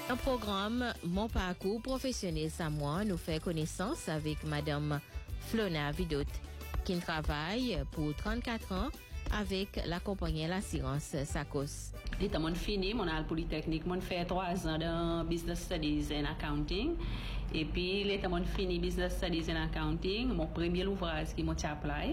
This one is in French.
Un programme Mon parcours professionnel Samoa nous fait connaissance avec Madame Flona Vidot, qui travaille pour 34 ans avec la compagnie l'assurance Sakos. L'état mon fini, mon à Polytechnique, mon fait 3 ans dans Business Studies and Accounting. Et puis, l'état mon fini Business Studies and Accounting, mon premier ouvrage qui m'a appelé.